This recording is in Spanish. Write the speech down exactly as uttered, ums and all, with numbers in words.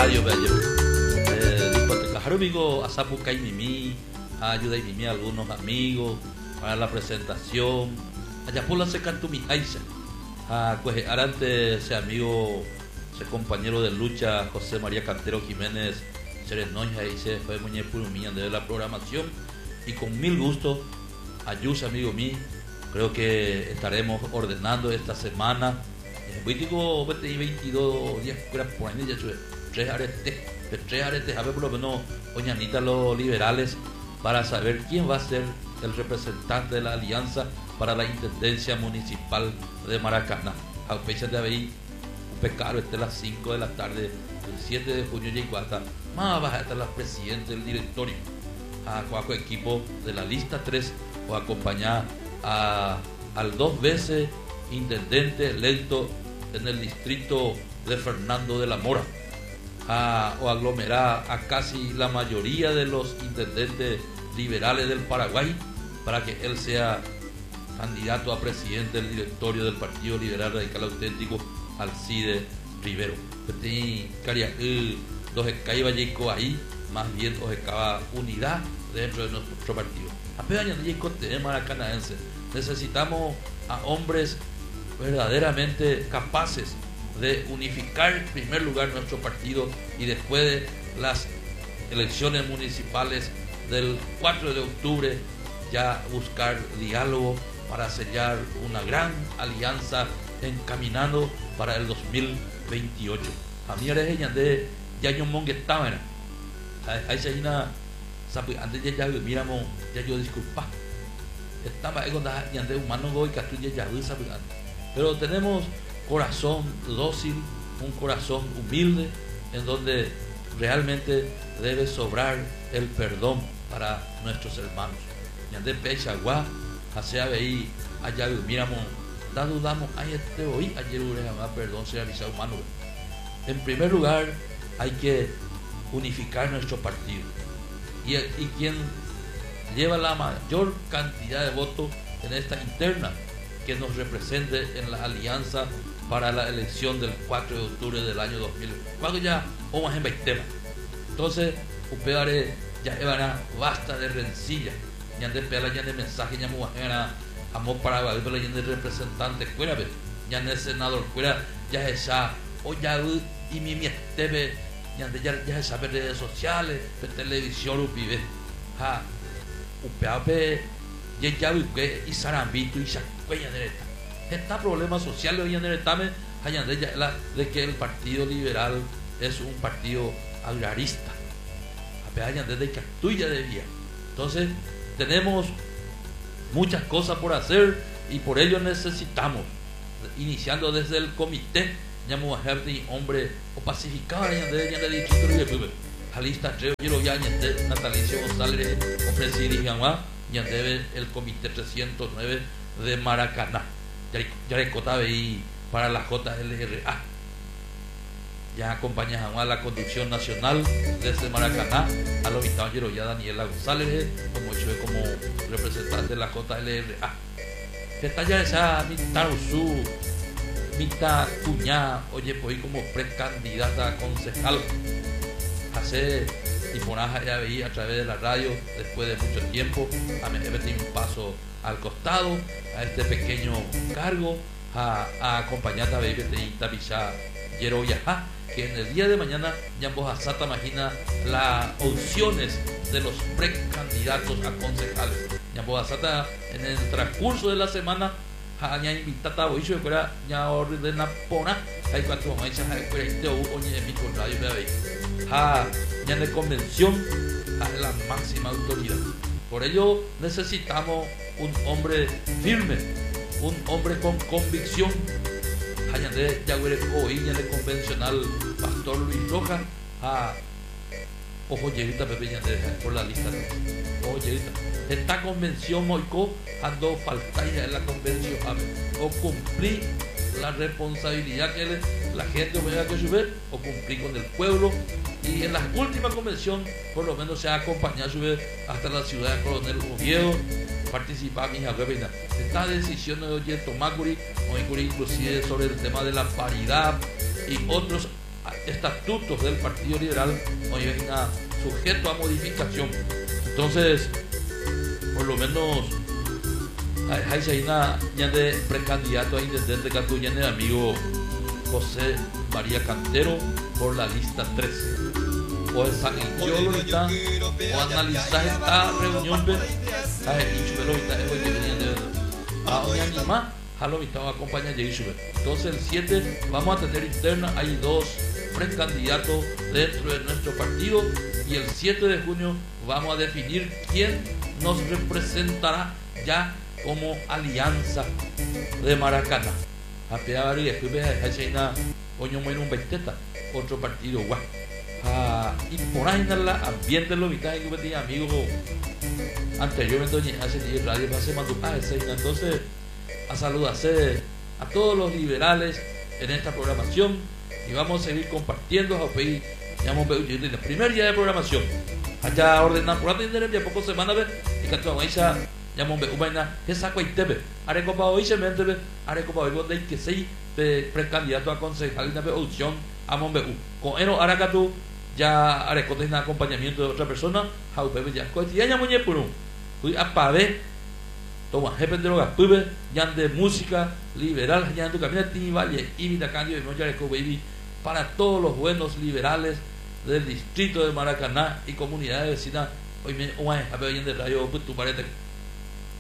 radio, bello. Discoteca Harumigo, Asapu Kaimimi, ayuda y mimi a algunos amigos para la presentación. Ayapula se cantó mi aisa. Ah, pues arante ese amigo, ese compañero de lucha, José María Cantero Jiménez Serenoña, y se fue muñe purumía de la programación. Y con mil gusto, ayús amigo mío, creo que estaremos ordenando esta semana. Político veintidós días por año ya tres aretes, tres aretes, a ver por lo menos oñanita los liberales para saber quién va a ser el representante de la alianza para la intendencia municipal de Maracaná. A fecha de ahí, un pecado este a las cinco de la tarde, el siete de junio y cuatro, más baja hasta la presidenta del directorio, a cuatro equipo de la lista tres, o acompañar a, al dos veces intendente electo en el distrito de Fernando de la Mora, a, o aglomerar a casi la mayoría de los intendentes liberales del Paraguay para que él sea candidato a presidente del directorio del Partido Liberal Radical Auténtico, Alcide Rivero. Dos escaiba llegó ahí, más bien os escaba unidad dentro de nuestro partido. Apenas de maracanaense, necesitamos a hombres verdaderamente capaces de unificar en primer lugar nuestro partido y después de las elecciones municipales del cuatro de octubre ya buscar diálogo para sellar una gran alianza encaminando para el dos mil veintiocho. A mí era ella de Yaño Monguetama, ahí se hay una antes ya ya miramos ya yo disculpa estaba ahí cuando ya de humano voy que tú ya ya sabe, pero tenemos corazón dócil, un corazón humilde en donde realmente debe sobrar el perdón para nuestros hermanos. Ya de Pechagua hacia ahí allá miramos da dudamos ay este hoy ayer más perdón se avisa humano. En primer lugar hay que unificar nuestro partido y, y quien lleva la mayor cantidad de votos en esta interna que nos represente en la alianza para la elección del cuatro de octubre del año dos mil cuando ya vamos en tema. Entonces upeare ya evan basta de rencilla ya de pela ya de mensaje ya muy amor para la de representante fuera ya de senador fuera ya esa o ya y mi mi tv ya ya ya saber redes sociales de televisión upive ha upeape ya ya que y sarambito y sacuella de esta este problema social hoy en el etame de que el Partido Liberal es un partido agrarista desde que tuya de vía. Entonces tenemos muchas cosas por hacer y por ello necesitamos, iniciando desde el comité llamo a gente hombre o pacificado ya de ella de distrito de Jalista Treo y lo ya Natalicio González ofrecí ya debe el comité trescientos nueve de Maracaná ya recotaba ahí para la J L R A ya acompaña a la conducción nacional desde Maracaná a los invitados ya Daniela González como hecho como representante de la J L R A que está ya esa mitad su mitad cuñada oye pues como precandidata a concejal hace y por ya veía a través de la radio después de mucho tiempo a meter un paso al costado a este pequeño cargo a, a acompañar a Baby Tapicha Yero Yaja que en el día de mañana ya vos a Sata imagina las opciones de los precandidatos a concejales ya vos a Sata en el transcurso de la semana ya invitada a Boicho fuera ya ordena pona hay cuatro manchas hay fuera este oye mi con radio me ha ya de convención a la máxima autoridad. Por ello necesitamos un hombre firme, un hombre con convicción. Allá de Yagüere hoy ya de convencional Pastor Luis Rojas a ojo yerita Pepe ya de por la lista ojo yerita esta convención moico ando falta ya en la convención o cumplir la responsabilidad que le, la gente hubiera que subir o cumplir con el pueblo y en la última convención por lo menos se ha acompañado subir hasta la ciudad de Coronel Oviedo participar mi webina esta decisión de Oye Tomacuri o inclusive sobre el tema de la paridad y otros estatutos del Partido Liberal, hoy hay una sujeto a modificación. Entonces, por lo menos hay una ya de precandidato a intendente Catuya, el amigo José María Cantero por la lista tres. O esa ideología o analizar esta reunión de a dicho de que venían de a hoy anima a lo que acompaña a entonces el siete vamos a tener interna, hay dos precandidatos dentro de nuestro partido y el siete de junio vamos a definir quién nos representará ya como alianza de Maracaná. A pegar y después hay una oño muy un veinteta otro partido guau. Ah, y por ahí en la ambiente lo que tenía amigos anteriormente hace radio hace mandar entonces a saludarse a todos los liberales en esta programación y vamos a seguir compartiendo a país llamamos en el primer día de programación allá ordenar por atender ya pocos semanas y que toda esa llamamos vaina esa cuaitebe haré copa hoy se mente haré copa hoy donde que sei de precandidato a concejal de opción a Monbeu con eno aracatu ya haré con acompañamiento de otra persona how bebe ya ya ya muñe por un fui a pave toma jefe de drogas pube ya de música liberal ya tu camino ti valle y mi tacandio y no ya baby para todos los buenos liberales del distrito de Maracaná y comunidades vecinas hoy me oye a ver de radio tu parete